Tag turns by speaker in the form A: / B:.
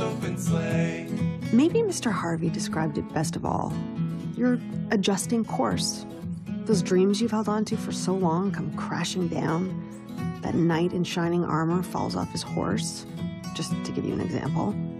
A: open sleigh.
B: Maybe Mr. Harvey described it best of all. You're adjusting course. Those dreams you've held on to for so long come crashing down. That knight in shining armor falls off his horse, just to give you an example.